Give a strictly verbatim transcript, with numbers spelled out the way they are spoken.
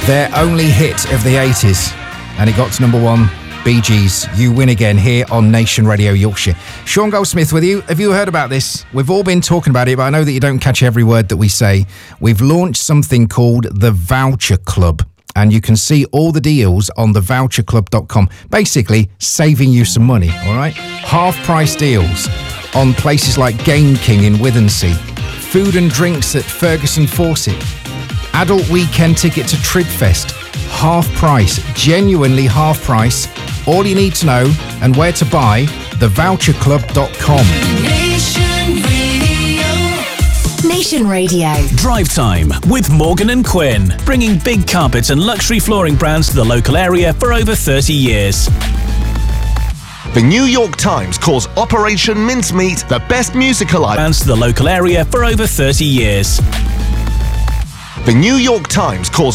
Their only hit of the eighties, and it got to number one. Bee Gees, You Win Again, here on Nation Radio Yorkshire. Sean Goldsmith with you. Have you heard about this? We've all been talking about it, but I know that you don't catch every word that we say. We've launched something called the Voucher Club, and you can see all the deals on the voucher club dot com. Basically, saving you some money, all right? Half-price deals on places like Game King in Withensea, food and drinks at Ferguson Fawcett, adult weekend ticket to Tridfest, half price, genuinely half price. All you need to know and where to buy, the voucher club dot com. Nation Radio. Nation Radio. Drive Time with Morgan and Quinn, bringing big carpet and luxury flooring brands to the local area for over thirty years. The New York Times calls Operation Mincemeat the best musical brands to the local area for over thirty years. The New York Times calls